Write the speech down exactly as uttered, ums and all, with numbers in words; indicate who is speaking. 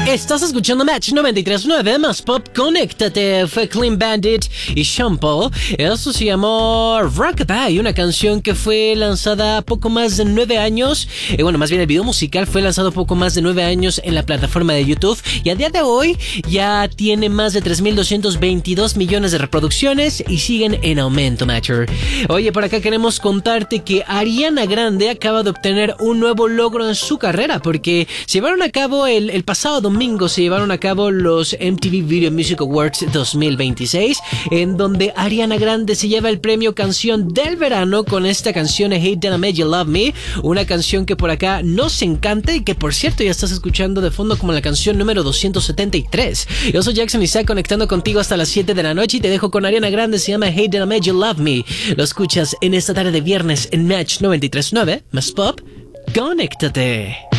Speaker 1: Estás escuchando Match noventa y tres punto nueve más Pop. Conéctate. Fue Clean Bandit y Sean Paul. Eso se llamó Rockabye, una canción que fue lanzada poco más de nueve años. Eh, bueno, más bien el video musical fue lanzado poco más de nueve años en la plataforma de YouTube. Y a día de hoy ya tiene más de tres mil doscientos veintidós millones de reproducciones y siguen en aumento, Matcher. Oye, por acá queremos contarte que Ariana Grande acaba de obtener un nuevo logro en su carrera porque se llevaron a cabo el, el pasado domingo se llevaron a cabo los M T V Video Music Awards dos mil veintiséis, en donde Ariana Grande se lleva el premio Canción del Verano con esta canción Hate That I Made You Love Me, una canción que por acá nos encanta y que por cierto ya estás escuchando de fondo como la canción número doscientos setenta y tres. Yo soy Jackson Isaac conectando contigo hasta las siete de la noche y te dejo con Ariana Grande, se llama Hate That I Made You Love Me. Lo escuchas en esta tarde de viernes en Match noventa y tres punto nueve más Pop. Conéctate.